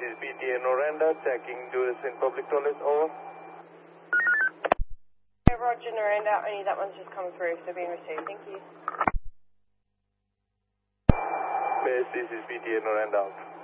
is BTA Noranda, checking tourists in public toilets, over. Hey, Roger, Noranda, only that one's just come through, so being received, thank you. Base, this is BTA Noranda.